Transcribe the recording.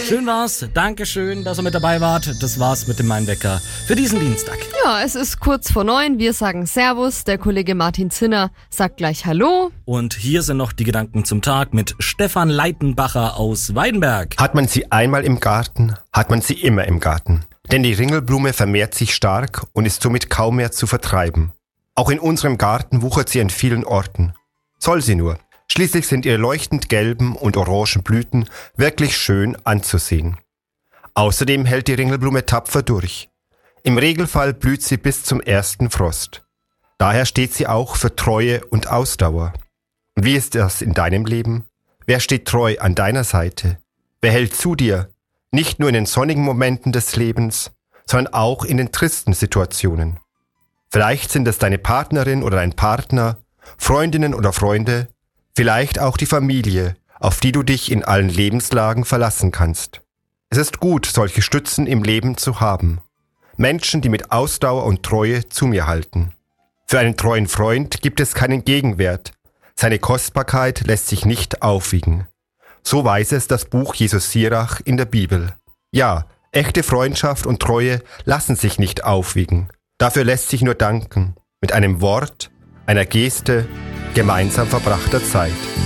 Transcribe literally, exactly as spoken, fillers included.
Schön war's. Dankeschön, dass ihr mit dabei wart. Das war's mit dem Mein-Wecker für diesen Dienstag. Ja, es ist kurz vor neun. Wir sagen Servus. Der Kollege Martin Zinner sagt gleich Hallo. Und hier sind noch die Gedanken zum Tag mit Stefan Leitenbacher aus Weidenberg. Hat man sie einmal im Garten, hat man sie immer im Garten. Denn die Ringelblume vermehrt sich stark und ist somit kaum mehr zu vertreiben. Auch in unserem Garten wuchert sie an vielen Orten. Soll sie nur. Schließlich sind ihre leuchtend gelben und orangen Blüten wirklich schön anzusehen. Außerdem hält die Ringelblume tapfer durch. Im Regelfall blüht sie bis zum ersten Frost. Daher steht sie auch für Treue und Ausdauer. Wie ist das in deinem Leben? Wer steht treu an deiner Seite? Wer hält zu dir? Nicht nur in den sonnigen Momenten des Lebens, sondern auch in den tristen Situationen. Vielleicht sind es deine Partnerin oder dein Partner, Freundinnen oder Freunde, vielleicht auch die Familie, auf die du dich in allen Lebenslagen verlassen kannst. Es ist gut, solche Stützen im Leben zu haben. Menschen, die mit Ausdauer und Treue zu mir halten. Für einen treuen Freund gibt es keinen Gegenwert. Seine Kostbarkeit lässt sich nicht aufwiegen. So weiß es das Buch Jesus Sirach in der Bibel. Ja, echte Freundschaft und Treue lassen sich nicht aufwiegen. Dafür lässt sich nur danken. Mit einem Wort, einer Geste, gemeinsam verbrachter Zeit.